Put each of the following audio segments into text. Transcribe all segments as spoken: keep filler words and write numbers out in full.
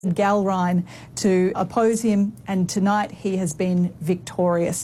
Galrine to oppose him, and tonight he has been victorious.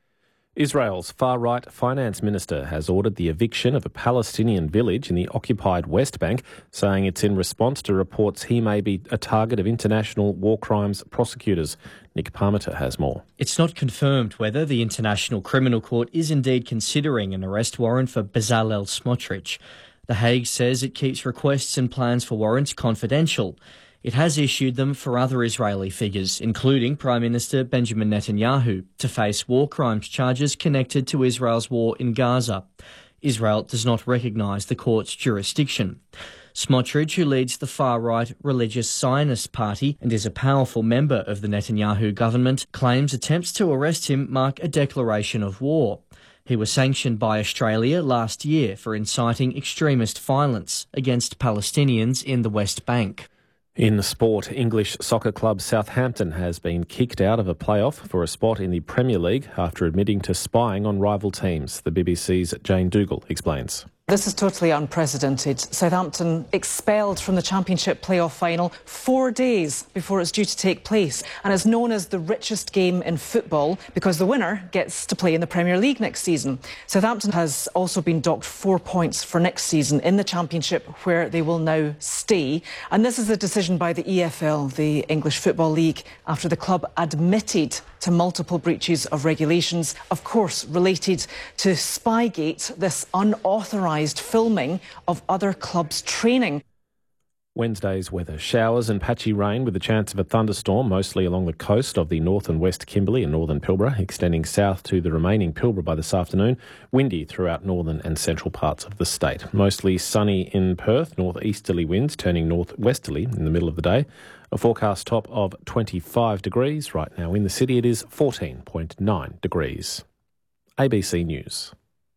Israel's far-right finance minister has ordered the eviction of a Palestinian village in the occupied West Bank, saying it's in response to reports he may be a target of international war crimes prosecutors. Nick Parmenter has more. It's not confirmed whether the International Criminal Court is indeed considering an arrest warrant for Bezalel Smotrich. The Hague says it keeps requests and plans for warrants confidential. It has issued them for other Israeli figures, including Prime Minister Benjamin Netanyahu, to face war crimes charges connected to Israel's war in Gaza. Israel does not recognise the court's jurisdiction. Smotrich, who leads the far-right religious Zionist party and is a powerful member of the Netanyahu government, claims attempts to arrest him mark a declaration of war. He was sanctioned by Australia last year for inciting extremist violence against Palestinians in the West Bank. In sport, English soccer club Southampton has been kicked out of a playoff for a spot in the Premier League after admitting to spying on rival teams. The B B C's Jane Dougal explains. This is totally unprecedented. Southampton expelled from the Championship playoff final four days before it's due to take place, and is known as the richest game in football because the winner gets to play in the Premier League next season. Southampton has also been docked four points for next season in the Championship, where they will now stay. And this is a decision by the E F L, the English Football League, after the club admitted to multiple breaches of regulations, of course related to Spygate, this unauthorised filming of other clubs' training. Wednesday's weather: showers and patchy rain with a chance of a thunderstorm, mostly along the coast of the north and west Kimberley and northern Pilbara, extending south to the remaining Pilbara by this afternoon. Windy throughout northern and central parts of the state. Mostly sunny in Perth, northeasterly winds turning northwesterly in the middle of the day. A forecast top of twenty-five degrees. Right now in the city it is fourteen point nine degrees. A B C News.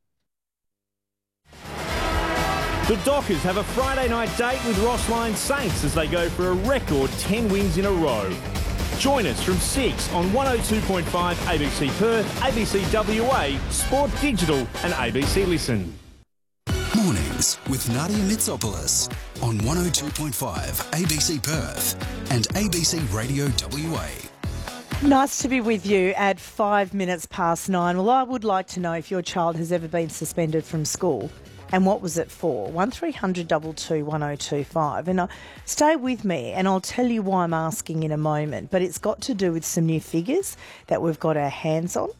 The Dockers have a Friday night date with Rossline Saints as they go for a record ten wins in a row. Join us from six on one oh two point five A B C Perth, A B C W A, Sport Digital and A B C Listen. Mornings with Nadia Mitsopoulos on one oh two point five A B C Perth and A B C Radio W A. Nice to be with you at five minutes past nine. Well, I would like to know if your child has ever been suspended from school and what was it for. one three hundred two two one oh two five. And uh, stay with me and I'll tell you why I'm asking in a moment. But it's got to do with some new figures that we've got our hands on.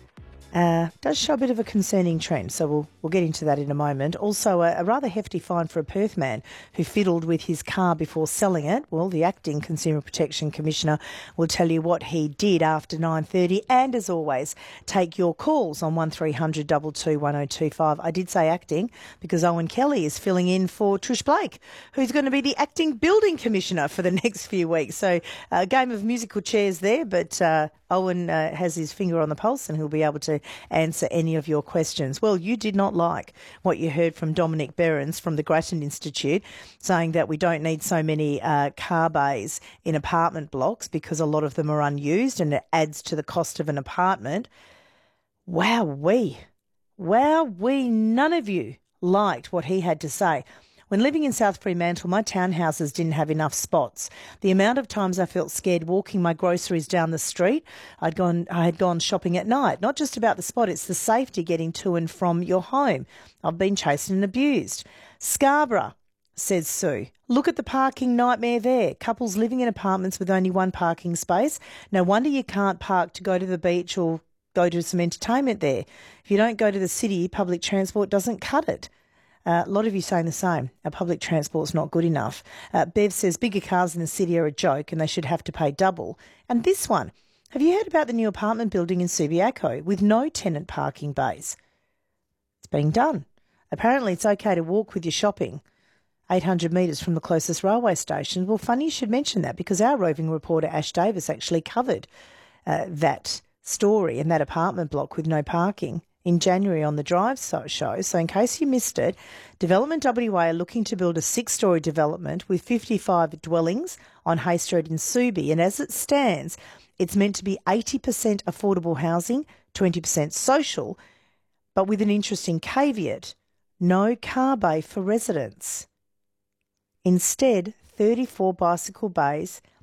Uh, does show a bit of a concerning trend, so we'll we'll get into that in a moment. Also, a, a rather hefty fine for a Perth man who fiddled with his car before selling it. Well, the acting Consumer Protection Commissioner will tell you what he did after nine thirty. And as always, take your calls on one three hundred two two one oh two five. I did say acting because Owen Kelly is filling in for Trish Blake, who's going to be the acting Building Commissioner for the next few weeks. So a game of musical chairs there, but uh, Owen uh, has his finger on the pulse and he'll be able to answer any of your questions. Well, you did not like what you heard from Dominic Behrens from the Grattan Institute, saying that we don't need so many uh, car bays in apartment blocks because a lot of them are unused and it adds to the cost of an apartment. Wow-wee. Wow-wee. None of you liked what he had to say. When living in South Fremantle, my townhouses didn't have enough spots. The amount of times I felt scared walking my groceries down the street, I'd gone, I had gone shopping at night. Not just about the spot, it's the safety getting to and from your home. I've been chased and abused. Scarborough, says Sue. Look at the parking nightmare there. Couples living in apartments with only one parking space. No wonder you can't park to go to the beach or go to some entertainment there. If you don't go to the city, public transport doesn't cut it. Uh, a lot of you saying the same. Our public transport's not good enough. Uh, Bev says bigger cars in the city are a joke and they should have to pay double. And this one, have you heard about the new apartment building in Subiaco with no tenant parking bays? It's being done. Apparently it's okay to walk with your shopping eight hundred metres from the closest railway station. Well, funny you should mention that because our roving reporter Ash Davis actually covered uh, that story in that apartment block with no parking in January on the Drive show. So in case you missed it, Development W A are looking to build a six-storey development with fifty-five dwellings on Hay Street in Subi. And as it stands, it's meant to be eighty percent affordable housing, twenty percent social, but with an interesting caveat: no car bay for residents. Instead, thirty-four bicycle bays